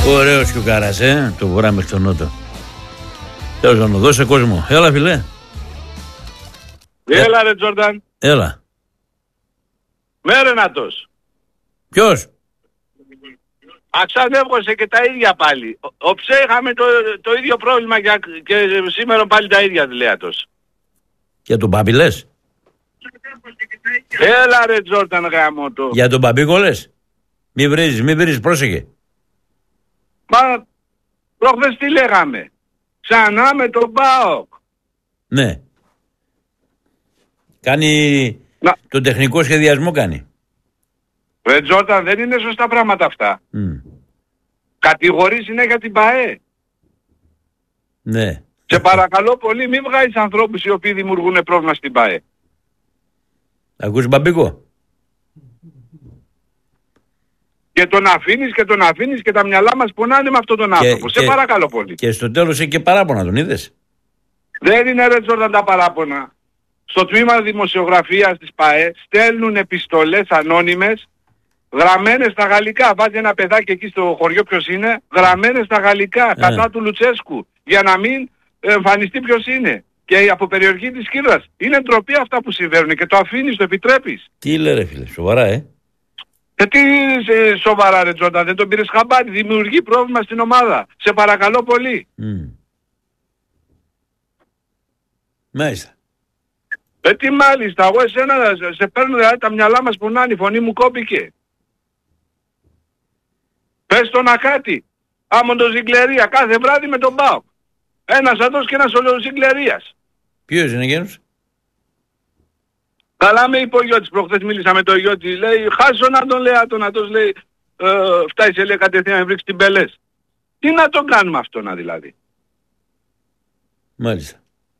Ωραίος και ο Καράς, το βορρά μέχρι τον νότο. Τέλος πάντων, δώσε κόσμο. Έλα, φιλέ. Έλα, ρε Τζόρνταν. Έλα. Μέρενατος. Ποιος? Αξανεύγωσε και τα ίδια πάλι. Οψέ είχαμε το ίδιο πρόβλημα και σήμερα πάλι τα ίδια δηλέατος. Για τον Παπί λες? Έλα ρε Τζόρνταν γαμώτο. Για τον Παπίκο λες? Μη βρίζεις, πρόσεχε. Μα προχθές τι λέγαμε? Ξανά με τον ΠΑΟΚ. Ναι. Κάνει τον τεχνικό σχεδιασμό κάνει. Ρε Τζόρνταν, δεν είναι σωστά πράγματα αυτά. Κατηγορεί συνέχεια την ΠΑΕ. Ναι. Σε παρακαλώ πολύ, μην βγάζεις ανθρώπους οι οποίοι δημιουργούν πρόβλημα στην ΠΑΕ. Ακούς Μπαμπίκο? Και τον αφήνεις και τα μυαλά μας πονάνε με αυτόν τον άνθρωπο. Σε παρακαλώ πολύ. Και στο τέλος έχει και παράπονα, τον είδες? Δεν είναι ρε Τζόρνταν τα παράπονα. Στο τμήμα δημοσιογραφίας της ΠΑΕ στέλνουν επιστολές ανώνυμες γραμμένες στα γαλλικά. Βάζει ένα παιδάκι εκεί στο χωριό ποιος είναι, γραμμένες στα γαλλικά κατά του Λουτσέσκου για να μην εμφανιστεί ποιος είναι. Και από περιοχή της Κύρδας. Είναι ντροπή αυτά που συμβαίνουν και το αφήνεις, το επιτρέπεις. Τι λέει ρε φίλε, σοβαρά Τι σοβαρά ρε Τζόρνταν, δεν τον πήρες χαμπάρι, δημιουργεί πρόβλημα στην ομάδα. Σε παρακαλώ πολύ. Μάλιστα. Τι μάλιστα, εγώ εσένα σε παίρνω δηλαδή τα μυαλά μας πονάνε, η φωνή μου κόπηκε. Πες το να κάτι. Άμοντο Ζιγκλερία κάθε βράδυ με τον ΠΑΟΚ. Ένας αυτός και ένας ο Ζιγκλερίας. Ποιος είναι εκείνος? Καλά με είπε ο Γιώτης, προχθές μίλησα με τον Γιώτη, λέει χάσω να τον λέει ατονατός, λέει φτάσει λέει κατευθείαν να βρίξει την Πελές. Τι να τον κάνουμε αυτό να δηλαδή? Μάλιστα.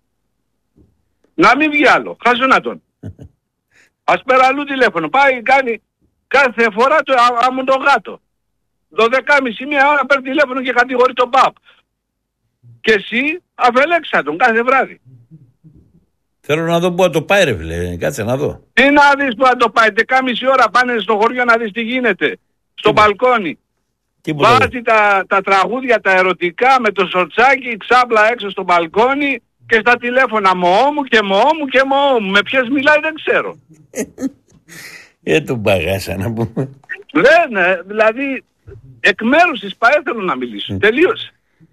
Να μην βγει άλλο, χάσω να τον. Ας πέρα αλλού τηλέφωνο, πάει κάνει κάθε φορά το άμον το γάτο. 12.30 μία ώρα παίρνει τηλέφωνο και κατηγορεί τον ΠΑΠ. Και εσύ αφελέξα τον κάθε βράδυ. Θέλω να δω πού θα το πάει ρε φίλε, κάτσε να δω. Τι να δεις που θα το πάει, 10.30 ώρα πάνε στο χωριό να δεις τι γίνεται. Στο μπαλκόνι. Βάζει τα τραγούδια τα ερωτικά με το σορτσάκι ξάπλα έξω στο μπαλκόνι και στα τηλέφωνα μωόμου και μωόμου και μωόμου. Με ποιες μιλάει δεν ξέρω. Τον παγάσα να πούμε. Ναι, δηλαδή εκ μέρους της ΠΑΕ θέλω να μιλήσω. Τελείωσε.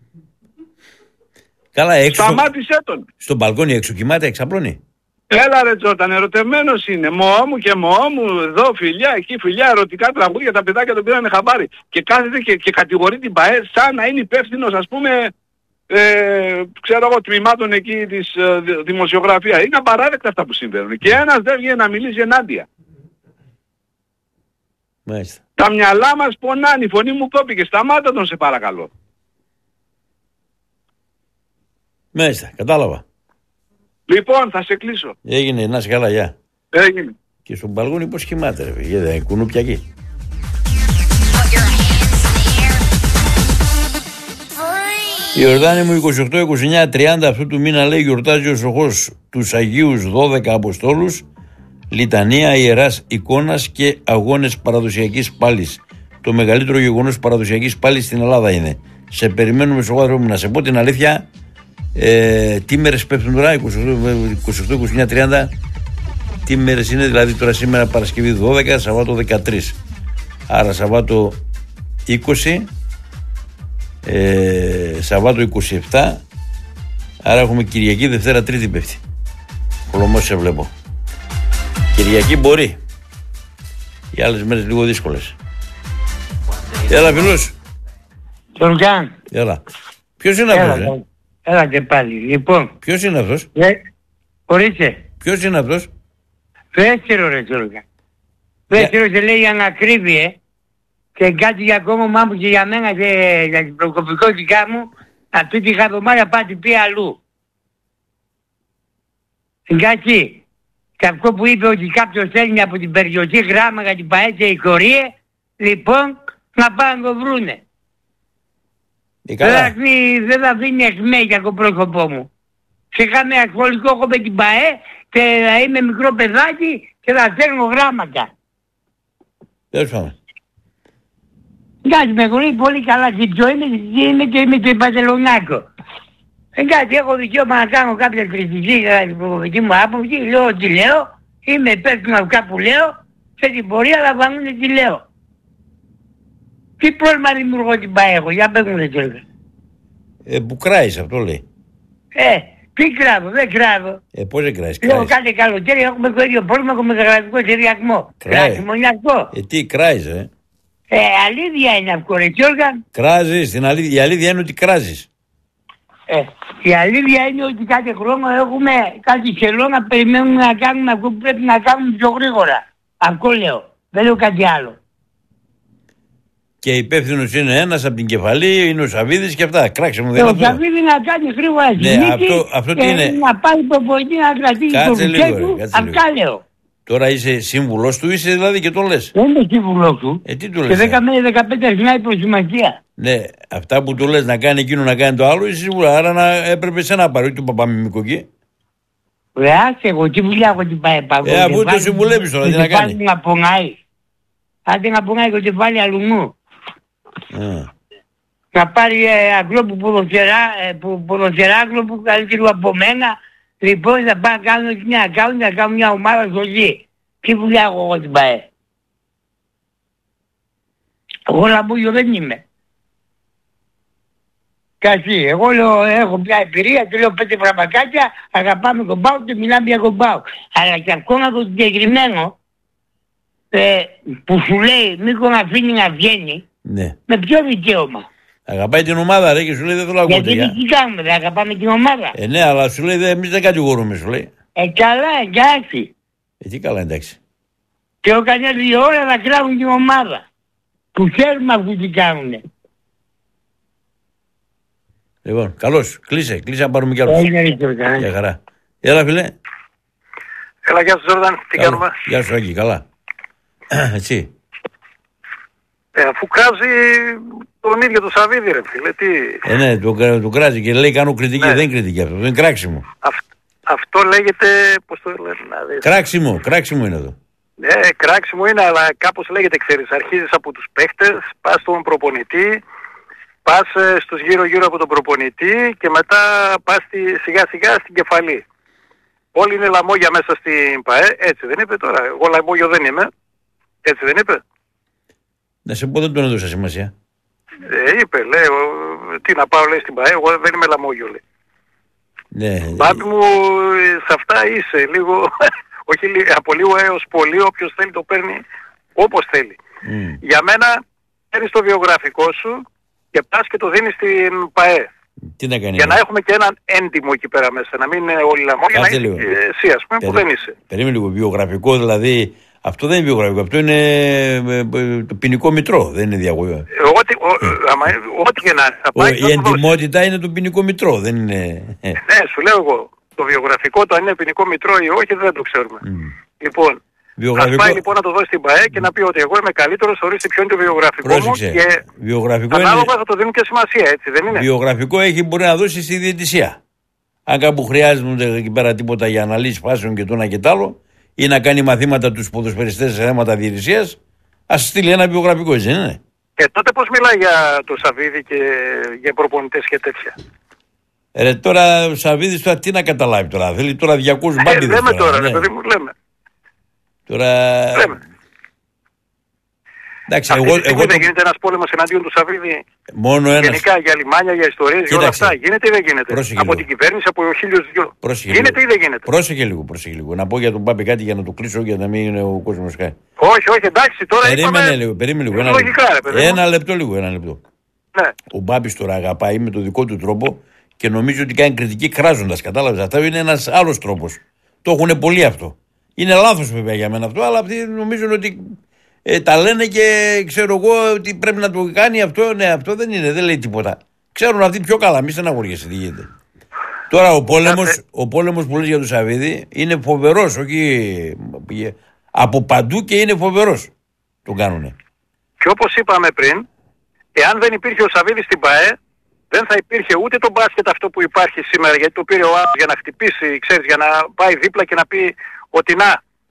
Καλά, έξω. Σταμάτησέ τον. Στο μπαλκόνι έξω κοιμάται, εξαπλώνει. Έλα ρε Τζόρνταν, ερωτευμένος είναι. Μωόμου και μωόμου, εδώ φιλιά, εκεί φιλιά, ερωτικά τραγούδια, τα παιδάκια τον πήρανε χαμπάρι. Και κάθεται και κατηγορεί την ΠΑΕ σαν να είναι υπεύθυνος, ας πούμε, ξέρω εγώ, τμήματων εκεί της δημοσιογραφία. Είναι απαράδεκτα αυτά που συμβαίνουν. Και ένας δεν βγαίνει να μιλήσει ενάντια. Μάλιστα. Τα μυαλά μας πονάνε, η φωνή μου κόπηκε. Σταμάτα τον σε παρακαλώ. Μάλιστα, κατάλαβα. Λοιπόν, θα σε κλείσω. Έγινε, να είσαι καλά, γεια. Έγινε. Και στον μπαλκόνι πώς κοιμάται ρε φίλε, δεν κουνούπια εκεί. Η Ιορδάνη μου 28, 29, 30 αυτού του μήνα λέει γιορτάζει ο Σοχός τους Αγίους 12 Αποστόλους, λιτανία ιεράς εικόνας και αγώνες παραδοσιακής πάλης. Το μεγαλύτερο γεγονός παραδοσιακής πάλης στην Ελλάδα είναι. Σε περιμένουμε Σοχό μου, να σε πω την αλήθεια. Τι μέρες πέφτουν τώρα, 28, 29, 30. Τι μέρες είναι, δηλαδή τώρα σήμερα Παρασκευή 12, Σαββάτο 13. Άρα Σαββάτο 20, Σαββάτο 27. Άρα έχουμε Κυριακή, Δευτέρα, Τρίτη πέφτει. Κολομός σε βλέπω. Κυριακή μπορεί. Οι άλλες μέρες λίγο δύσκολες. Έλα φίλος. Τον Γιάν. Έλα. Ποιος είναι αυτός Έλα και πάλι. Λοιπόν. Ποιος είναι αυτός? Ορίστε. Ποιος είναι αυτός? Βέστερο ρε Τζόλγα. Βέστερο σε λέει ανακρίβειε και κάτι για κόμμα μου και για μένα και για την προκοπικότητά μου αυτή τη χαβομάρα πάτη πει αλλού. Εντάξει. Και αυτό που είπε ότι κάποιος θέλει από την περιοχή γράμμα για την ΠΑΕ και η Κορία, λοιπόν να πάνε να το βρούνε. Δεν θα δίνει αιχμέ για το πρόσωπό μου. Είχαμε ασχολικό έχω με την ΠΑΕ και θα είμαι μικρό παιδάκι και θα στέλνω γράμματα. Τέλος πάντων. Εντάξει, με γνωρίζει πολύ καλά και ποιο είναι και είμαι και Παντελονάκο. Εντάξει, έχω δικαίωμα να κάνω κάποια κριτική για την προπονητική μου άποψη, λέω ό,τι λέω, είμαι υπεύθυνο αυτά που λέω, σε την πορεία λαμβάνουν τι λέω. Τι πρόβλημα δημιουργώ την ΠΑΕ έχω, για πες μου δεν ξέρω. Που κράεις, αυτό λέει. Τι κράβω, δεν κράβω. Πώς δεν κράεις, Λέω κάθε καλοκαίρι έχουμε το ίδιο πρόβλημα, έχουμε γραφικό seriakμό. Κράσιμο είναι αυτό. Τι κράεις, Αλήθεια είναι αυτό, ρε Γιώργα. Κράζεις, η αλήθεια είναι ότι κράζεις. Η αλήθεια είναι ότι κάθε χρόνο έχουμε κάτι καιρό να περιμένουμε να κάνουμε αυτό που πρέπει να κάνουμε πιο γρήγορα. Αυτό λέω. Δεν λέω κάτι άλλο. Και υπεύθυνος είναι ένας από την κεφαλή, είναι ο Σαββίδης και αυτά. Κράξε μου, δεν είναι αυτό. Ο Σαββίδης να κάνει γρήγορα συνήθεια αυτό και είναι. Να πάρει προπονητή να κρατήσει το βουκέ του. Αυτά λέω. Τώρα είσαι σύμβουλος του, είσαι δηλαδή και το λες. Δεν είμαι σύμβουλος του. Τι του λες. Και 10 με 15 αριθμά η προσημασία. Ναι, αυτά που του λες να κάνει εκείνο να κάνει το άλλο, είσαι σίγουρα. Άρα να έπρεπε σε ένα πάρει του Παπαμιμικού εκεί. Ρε άσε εγώ, τι δουλειά έχω την πάει παγώ. Αφού το συμβουλεύεις τώρα, τι να κάνει. Να πονάει. Άντε να πονάει το κεφάλι αλλού μου. Να πάρει αγγλό που ποδοσφαιράγλο που καλύτερο από μένα. Λοιπόν θα πάω να κάνω μια account, να κάνω μια ομάδα ζωή. Τι δουλειά έχω εγώ την ΠΑΕ. Εγώ λαμπούγιο δεν είμαι. Κάτι, εγώ λέω, έχω μια εμπειρία και λέω 5 φραμπακάκια, αγαπάμε τον ΠΑΟ και μιλάμε για τον ΠΑΟ. Αλλά και ακόμα το συγκεκριμένο που σου λέει μήπως να αφήνει να βγαίνει, ναι. Με ποιο δικαίωμα. Αγαπάει την ομάδα ρε και σου λέει δεν θέλω να ακούτε. Γιατί τι κάνουμε, δεν αγαπάμε την ομάδα. Ναι, αλλά σου λέει εμείς δεν κατηγορούμε, σου λέει. Καλά, εντάξει. Τι καλά, εντάξει. Και όταν έρθει η ώρα να κράβουν την ομάδα. Που ξέρουμε αυτοί τι κάνουνε. Λοιπόν, καλώς. Κλείσε να πάρουμε κι άλλους. Για χαρά. Έλα φίλε. Έλα, γεια σου Ζόρδαν, τι κάνουμε. Γεια σου Άγγι, καλά. Έτσι. Αφού κράζει τον ίδιο το Σαββίδη ρε φίλε, τι... Ναι, το κράζει και λέει κάνω κριτική, ναι. Δεν είναι κριτική αυτό, δεν είναι κράξιμο. Αυτό λέγεται, πώς το λένε, κράξιμο είναι εδώ. Ναι, κράξιμο είναι, αλλά κάπως λέγεται, ξέρεις, αρχίζεις από τους παίχτες, πας στον προπονητή, πας στους γύρω-γύρω από τον προπονητή και μετά πας σιγά-σιγά στην κεφαλή. Όλοι είναι λαμόγια μέσα στην ΠΑΕ, έτσι δεν είπε τώρα, εγώ λαμόγιο δεν είμαι, έτσι δεν είπε. Να σε πω δεν τον έδωσα σημασία. Είπε, λέει, τι να πάω λέει στην ΠΑΕ, εγώ δεν είμαι λαμόγιο λέει. Ναι. Μπάμπη μου, σε αυτά είσαι λίγο, όχι από λίγο έως πολύ, όποιος θέλει το παίρνει όπως θέλει. Για μένα παίρνεις το βιογραφικό σου και πας και το δίνεις στην ΠΑΕ. Τι να κάνει. Για να έχουμε και έναν έντιμο εκεί πέρα μέσα, να μην είναι όλοι λαμόγια, να είναι εσύ ας πούμε που δεν είσαι. Περίμενε λίγο, βιογραφικό δηλαδή. Αυτό δεν είναι βιογραφικό, αυτό είναι το ποινικό μητρό, δεν είναι διαγωγή. Ό,τι και να είναι. Η εντιμότητα είναι το ποινικό μητρό, δεν είναι... Ναι, σου λέω εγώ, το βιογραφικό το αν είναι ποινικό μητρό ή όχι δεν το ξέρουμε. Λοιπόν, ας πάει λοιπόν να το δώσει στην ΠΑΕ και να πει ότι εγώ είμαι καλύτερος, ορίστε ποιο είναι το βιογραφικό μου και βιογραφικό ανάλογα θα το δίνουν και σημασία, έτσι δεν είναι. Βιογραφικό μπορεί να δώσει στη διαιτησία. Αν κάπου χρειάζεται εκεί πέρα τίποτα για αναλύσεις φάσεων και το ένα και το άλλο, ή να κάνει μαθήματα τους ποδοσφαιριστές σε θέματα διαιτησίας, ας στείλει ένα βιογραφικό, έτσι δεν είναι. Τότε πώς μιλάει για το Σαββίδη και για προπονητές και τέτοια. Τώρα ο Σαββίδης τώρα τι να καταλάβει τώρα, θέλει τώρα 200 μπάμπιδες. Λέμε τώρα, ναι. Παιδί μου, λέμε. Λέμε. Εντάξει, εγώ δεν γίνεται ένας πόλεμος εναντίον του Σαββίδη. Μόνο ένας. Γενικά για λιμάνια, για ιστορίες, για όλα αυτά. Γίνεται ή δεν γίνεται. Από την κυβέρνηση, από 1002. Γίνεται ή δεν γίνεται. Πρόσεχε λίγο. Να πω για τον Πάπη κάτι για να το κλείσω για να μην είναι ο κόσμος χάρη. Όχι, εντάξει, τώρα περίμενε λίγο. Ένα λεπτό. Ναι. Ο Μπάμπης τώρα αγαπάει με τον δικό του τρόπο και νομίζει ότι κάνει κριτική κράζοντας. Κατάλαβες, αυτό είναι ένας άλλος τρόπος. Το έχουν πολύ αυτό. Είναι λάθος βέβαια για μένα αυτό, αλλά αυτοί νομίζουν ότι τα λένε και ξέρω εγώ ότι πρέπει να το κάνει αυτό. Ναι, αυτό δεν είναι, δεν λέει τίποτα. Ξέρουν αυτοί πιο καλά, μη στεναχωριέσαι τι γίνεται. Τώρα ο πόλεμος που λες για τον Σαββίδη είναι φοβερός, όχι από παντού και είναι φοβερός. Τον κάνουνε. Και όπως είπαμε πριν, εάν δεν υπήρχε ο Σαββίδης στην ΠΑΕ, δεν θα υπήρχε ούτε το μπάσκετ αυτό που υπάρχει σήμερα, γιατί το πήρε ο άλλος για να χτυπήσει, ξέρεις, για να πάει δίπλα και να πει ότι να,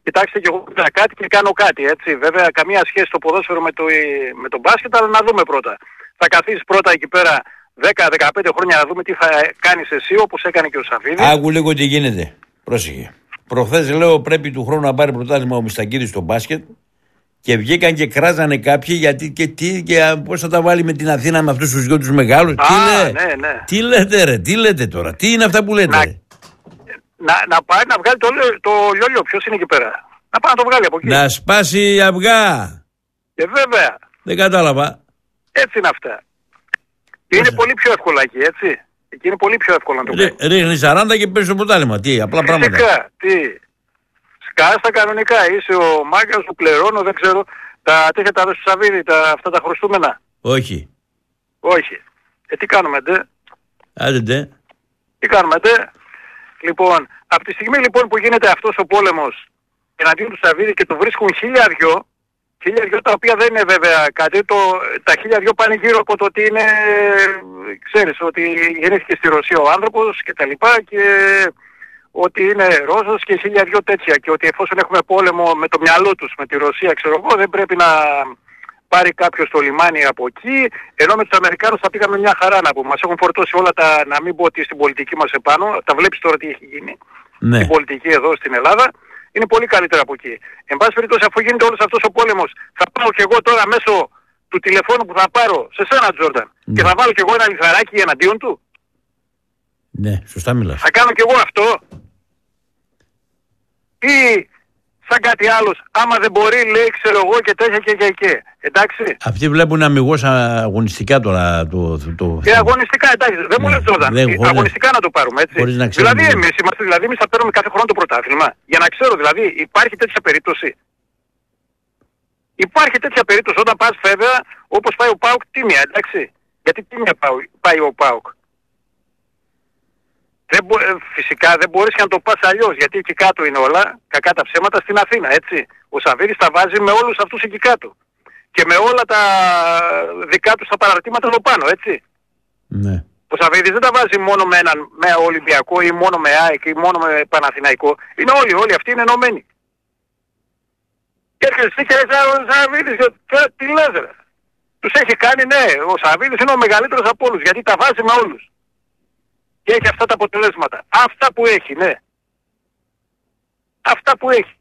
κοιτάξτε και εγώ έκανα κάτι και κάνω κάτι, έτσι. Βέβαια καμία σχέση το ποδόσφαιρο με το μπάσκετ, αλλά να δούμε πρώτα. Θα καθίσεις πρώτα εκεί πέρα 10-15 χρόνια να δούμε τι θα κάνεις εσύ, όπως έκανε και ο Σαββίδης. Άκου λίγο τι γίνεται. Πρόσεχε. Προχθές λέω πρέπει του χρόνου να πάρει πρωτάθλημα ο Μιστακίδης στο μπάσκετ και βγήκαν και κράζανε κάποιοι γιατί και πώς θα τα βάλει με την Αθήνα με αυτούς τους δυο τους μεγάλους. Ναι. Τι λέτε ρε, τι λέτε τώρα, τι είναι αυτά που λέτε. Να πάει να βγάλει το λιόλιο, ποιος είναι εκεί πέρα. Να πάει να το βγάλει από εκεί. Να σπάσει αυγά. Βέβαια. Δεν κατάλαβα. Έτσι είναι αυτά. Και είναι πολύ πιο εύκολα εκεί, έτσι. Εκεί είναι πολύ πιο εύκολο να το κάνει. Ρίχνει 40 και παίρνει στο ποτάλιμα. Τι, απλά πράγματα. Φυσικά, τι. Σκάστα κανονικά. Είσαι ο μάγκας, του πληρώνω, δεν ξέρω. Τι έχετε τα δώσει στο Σαββίδι, αυτά τα χρωστούμενα. Όχι. Όχι. Τι κάνουμε, ντε. Άντε. Τι κάνουμε, ντε. Λοιπόν, από τη στιγμή λοιπόν που γίνεται αυτός ο πόλεμος εναντίον του Σαββίδη και το βρίσκουν 1000 τα οποία δεν είναι βέβαια κάτι, τα 1000 πάνε γύρω από το ότι είναι, ξέρεις, ότι γεννήθηκε στη Ρωσία ο άνθρωπος και τα λοιπά και ότι είναι Ρώσος και 1000 τέτοια και ότι εφόσον έχουμε πόλεμο με το μυαλό τους με τη Ρωσία, ξέρω εγώ, δεν πρέπει να πάρει κάποιος το λιμάνι από εκεί, ενώ με τους Αμερικάνους θα πήγαμε μια χαρά να πούμε. Μας έχουν φορτώσει όλα τα, να μην πω ότι στην πολιτική μας επάνω, τα βλέπεις τώρα τι έχει γίνει, ναι. Στην πολιτική εδώ στην Ελλάδα. Είναι πολύ καλύτερα από εκεί. Εν πάση περιπτώσει, αφού γίνεται όλος αυτός ο πόλεμος, θα πάω κι εγώ τώρα μέσω του τηλεφώνου που θα πάρω σε σένα, Τζόρνταν, και θα βάλω κι εγώ ένα λιθαράκι εναντίον του. Ναι, σωστά μιλάς. Θα κάνω κι εγώ αυτό. Ή σαν κάτι άλλος, άμα δεν μπορεί, λέει, ξέρω εγώ και τέτοια και. Εντάξει. Αυτοί βλέπουν αμιγώς αγωνιστικά τώρα. Αγωνιστικά, εντάξει. Δεν μου λες, Τζόρνταν. Αγωνιστικά να το πάρουμε, έτσι. Δηλαδή εμείς θα παίρνουμε κάθε χρόνο το πρωτάθλημα. Για να ξέρω, δηλαδή, υπάρχει τέτοια περίπτωση. Υπάρχει τέτοια περίπτωση όταν πας βέβαια, όπως πάει ο ΠΑΟΚ, τίμια, εντάξει. Γιατί τίμια πάει ο ΠΑΟΚ. Φυσικά δεν μπορείς και να το πας αλλιώς, γιατί εκεί κάτω είναι όλα, κακά τα ψέματα, στην Αθήνα, έτσι. Ο Σαββίδης τα βάζει με όλους αυτούς εκεί κάτω. Και με όλα τα δικά τους τα παραρτήματα εδώ πάνω, έτσι. Ναι. Ο Σαββίδης δεν τα βάζει μόνο με Ολυμπιακό ή μόνο με ΑΕΚ ή μόνο με Παναθηναϊκό. Είναι όλοι αυτοί είναι ενωμένοι. Και έρχεσαι και λες ο Σαββίδης, τι λες ρε. Τους έχει κάνει, ναι, ο Σαββίδης είναι ο μεγαλύτερος από όλους, γιατί τα βάζει με όλους. Και έχει αυτά τα αποτελέσματα. Αυτά που έχει, ναι. Αυτά που έχει.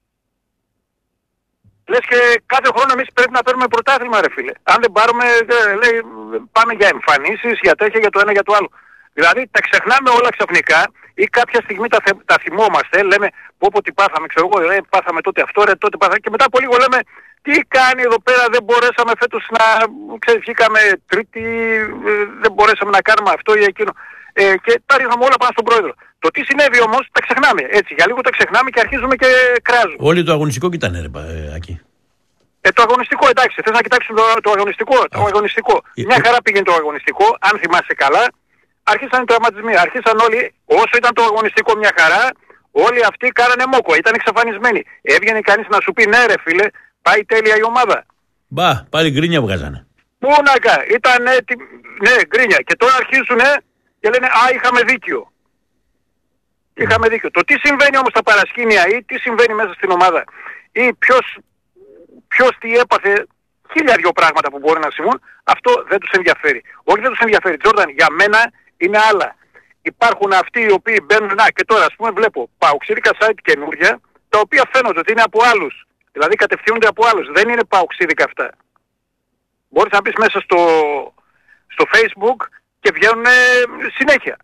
Λες και κάθε χρόνο εμείς πρέπει να παίρνουμε πρωτάθλημα, ρε φίλε. Αν δεν πάρουμε, λέει, πάμε για εμφανίσεις, για τέτοια, για το ένα, για το άλλο. Δηλαδή τα ξεχνάμε όλα ξαφνικά ή κάποια στιγμή τα θυμόμαστε, λέμε πω τι πάθαμε, ξέρω εγώ, πάθαμε τότε αυτό, ρε, τότε πάθαμε. Και μετά από λίγο λέμε τι κάνει εδώ πέρα, δεν μπορέσαμε φέτος να, ξέρεις, βγήκαμε τρίτη, δεν μπορέσαμε να κάνουμε αυτό ή εκείνο. Και τα ρίχναμε όλα πάνω στον πρόεδρο. Το τι συνέβη όμως τα ξεχνάμε. Έτσι, για λίγο τα ξεχνάμε και αρχίζουμε και κράζουμε. Όλοι το αγωνιστικό κοιτάνε, ρε Άκη. Το αγωνιστικό, εντάξει, θες να κοιτάξεις το αγωνιστικό. Το αγωνιστικό. Μια χαρά πήγαινε το αγωνιστικό, αν θυμάσαι καλά. Άρχισαν οι τραυματισμοί. Άρχισαν όλοι, όσο ήταν το αγωνιστικό μια χαρά, όλοι αυτοί κάνανε μόκο, ήταν εξαφανισμένοι. Έβγαινε κανείς να σου πει ναι, ρε φίλε, πάει τέλεια η ομάδα. Μπα, πάλι γκρίνια βγάζανε. Πού να κάνει, ήταν ναι, γκρίνια. Και τώρα αρχίζουνε και λένε είχαμε δίκιο. Είχαμε δίκιο. Το τι συμβαίνει όμως στα παρασκήνια ή τι συμβαίνει μέσα στην ομάδα ή ποιος τι έπαθε, 1000 πράγματα που μπορεί να συμβούν, αυτό δεν τους ενδιαφέρει. Όχι δεν τους ενδιαφέρει. Τζόρνταν, για μένα είναι άλλα. Υπάρχουν αυτοί οι οποίοι μπαίνουν, και τώρα ας πούμε βλέπω παοξίδικα site καινούργια, τα οποία φαίνονται ότι είναι από άλλους. Δηλαδή κατευθύνονται από άλλους. Δεν είναι παοξίδικα αυτά. Μπορείς να μπεις μέσα στο Facebook και βγαίνουν συνέχεια.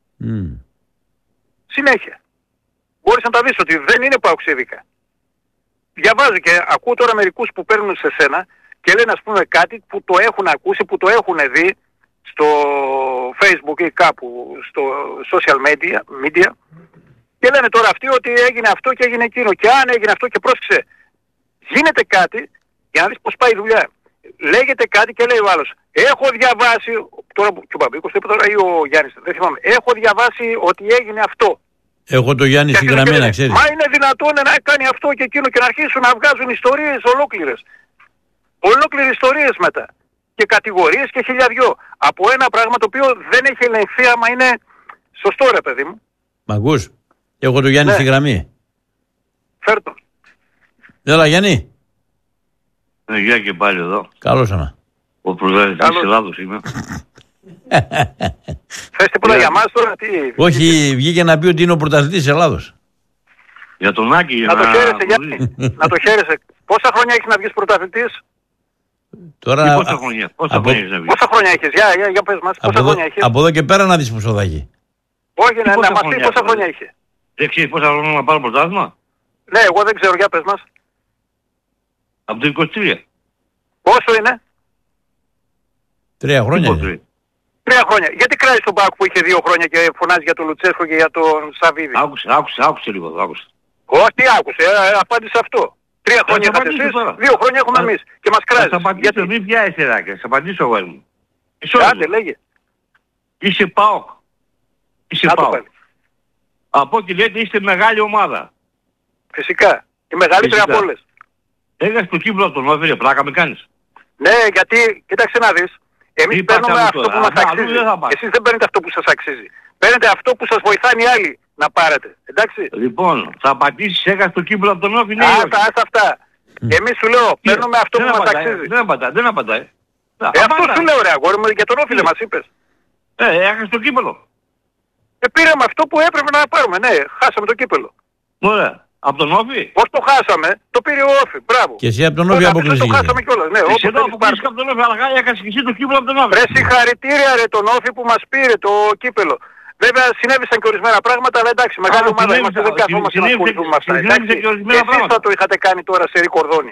Συνέχεια. Μπορείς να τα δεις ότι δεν είναι παοξίδικα. Διαβάζω και ακούω τώρα μερικούς που παίρνουν σε σένα και λένε ας πούμε κάτι που το έχουν ακούσει, που το έχουν δει στο Facebook ή κάπου στο social media και λένε τώρα αυτοί ότι έγινε αυτό και έγινε εκείνο και αν έγινε αυτό και πρόσεξε γίνεται κάτι για να δεις πως πάει η δουλειά. Λέγεται κάτι και λέει ο άλλος έχω διαβάσει, τώρα και ο Μπαμπίκος το είπε τώρα ή ο Γιάννης, δεν θυμάμαι, έχω διαβάσει ότι έγινε αυτό. Έχω το Γιάννη συγγραμμένα, ξέρεις. Μα είναι δυνατόν να κάνει αυτό και εκείνο και να αρχίσουν να βγάζουν ιστορίες ολόκληρες. Ολόκληρες ιστορίες μετά. Και κατηγορίες και 1000. Από ένα πράγμα το οποίο δεν έχει ελεγχθεί άμα είναι σωστό ρε παιδί μου. Μ' ακούς? Έχω το Γιάννη στη γραμμή. Έλα Γιάννη. Γεια και πάλι εδώ. Καλώς ήρθατε. Ο πρωταθλητής της Ελλάδος είμαι. Θες τίποτα για μας τώρα, τι... Όχι, βγήκε να πει ότι είναι ο πρωταθλητής της Ελλάδος. Για τον Άκη, για να το χαίρεσαι, Γιάννη. Να το χαίρεσαι. Πόσα χρόνια έχεις να βγεις πρωταθλητής? Τώρα... Πόσα χρόνια έχεις να βγεις? Πόσα χρόνια έχεις, για πες μας, πόσα χρόνια έχεις? Από εδώ και πέρα να δεις πόσο θα έχει. Όχι, να μας πει πόσα χρόνια έχει. Δεν ξέρεις πόσα χρόνια να πάρω πρωτάθλημα? Ναι, εγώ δεν ξέρω, για πες μας. Από το 23. Πόσο είναι? 3 χρόνια είναι. 3 χρόνια. Γιατί κράζεις τον Πάκου που είχε 2 χρόνια και φωνάζει για τον Λουτσέσκο και για τον Σαββίδη? Άκουσε λίγο, άκουσε. Όχι, τι άκουσε, απάντησε αυτό. 3 χρόνια είχατε εσείς, 2 χρόνια έχουμε εμείς και μας κράζεις. Θα απαντήσω, γιατί... μην πιάσεις Ράκη, θα απαντήσω εγώ μου. Άντε, λέγε. Είσαι ΠΑΟΚ. Είσαι ΠΑΟΚ. Από ό,τι λέτε είστε μεγάλη ομάδα. Φυσικά. Η μεγαλύτερη από όλες. Έγας το κύπλο από τον Όφερε, πλάκα με κάνεις. Ναι, γιατί, κοίταξε να δεις, εμείς παίρνουμε αυτό που μας αξίζει. Εσείς δεν παίρνετε αυτό που σας αξίζει. Παίρνετε αυτό που σας βοηθάνε οι άλλοι να πάρετε. Εντάξει. Λοιπόν, θα απαντήσεις έγας το κύπλο από τον Όφερε. Άστα αυτά. Εμείς σου λέω, παίρνουμε αυτό που μας αξίζει. Δεν απαντάει. Αυτό σου λέω ρε αγόρι μου, για τον Όφιλε μας είπες. Έχασε το κύπελο. Πήραμε αυτό που έπρεπε να πάρουμε, ναι, χάσαμε το κύπελο. Ωραία. Από τον Όφη. Πώς το χάσαμε, το πήρε ο Όφη, μπράβο. Και εσύ από τον Όφη αποκλειστήκες. Το χάσαμε κιόλας, ναι. Εσύ εδώ αποκλείστηκα από τον Όφη, αλλά έχασε και εσύ το κύπελο από τον Όφη. Ρε συγχαρητήρια ρε τον Όφη που μας πήρε το κύπελο. Βέβαια συνέβησαν και ορισμένα πράγματα, αλλά εντάξει, μεγάλη ομάδα είμαστε, δεν καθόμαστε να ασχοληθούμε με αυτά. Εσείς θα το είχατε κάνει τώρα σε ρικορδόνι.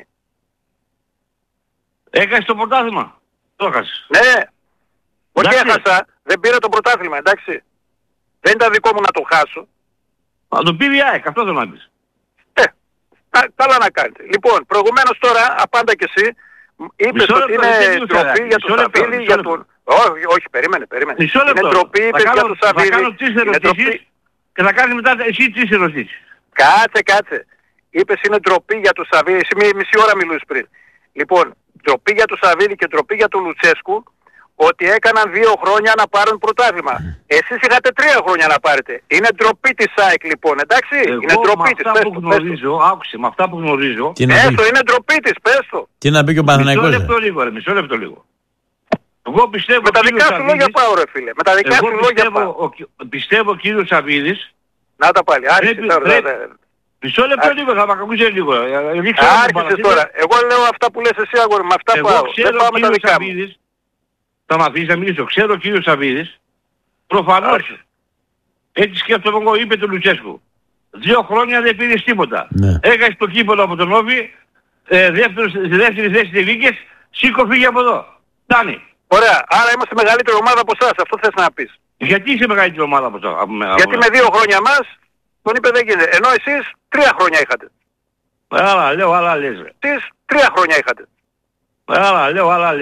Έχασε το πρωτάθλημα. Το έχασες. Ναι. Όχι έχασα, δεν πήρα το πρωτάθλημα, εντάξει. Δεν ήταν δικό μου να το χάσω. Να το πήρε η ΑΕΚ, αυτό θέλω να πεις. Καλά να κάνετε. Λοιπόν, προηγουμένως τώρα, απάντα κι εσύ, είπες ότι είναι ντροπή για τον Σαββίδη, για τον... Όχι, περίμενε. Είναι ντροπή, είπες για τον Σαββίδη. Θα κάνω 3 ερωτήσεις και θα κάνεις μετά εσύ 3 ερωτήσεις. Κάτσε. Είπες είναι ντροπή για τον Σαββίδη, εσύ μισή ώρα μιλούσες πριν. Λοιπόν, ντροπή για τον Σαββίδη και ντροπή για τον Λουτσέσκου, ότι έκαναν 2 χρόνια να πάρουν πρωτάθλημα. Εσείς είχατε 3 χρόνια να πάρετε. Είναι ντροπή της ΑΕΚ λοιπόν, εντάξει. Είναι ντροπή της. Άκουσε, με αυτά που γνωρίζω. Έστω, είναι ντροπή της, πες το. Τι να πει και ο Παναθηναϊκός. Μισό λεπτό λίγο. Εγώ πιστεύω. Με τα δικά σου λόγια πάω ρε φίλε. Με τα δικά σου λόγια πάω. Πιστεύω ο κύριος Σαββίδης. Να τα πάλι, άρχισε τώρα. Μισό λεπτό λίγο, θα μ' ακούσεις λίγο. Άρχισες τώρα. Εγώ λέω αυτά που λες εσύ αγόρι, με αυτά πάω. Δεν πάω με τα δικά μου. Θα μ' αφήσεις να μιλήσω. Ξέρω ο κύριος Σαββίδης, προφανώς, έτσι σκέφτομαι εγώ, είπε του Λουτσέσκου. 2 χρόνια δεν πήρες τίποτα. Ναι. Έχασες το κύπελο από τον Όφη, στη δεύτερη θέση δεν βγήκες, σήκω φύγε από εδώ. Φτάνει. Ωραία, άρα είμαστε μεγαλύτερη ομάδα από εσάς, αυτό θες να πεις. Γιατί είσαι μεγαλύτερη ομάδα από εσάς? Γιατί με 2 χρόνια μας, τον είπε δεν γίνεται. Ενώ εσείς 3 χρόνια είχατε. Άλλα λέω, άλλα λες. Εσείς 3 χρόνια είχατε. Άλλα λέω, άλλα λες.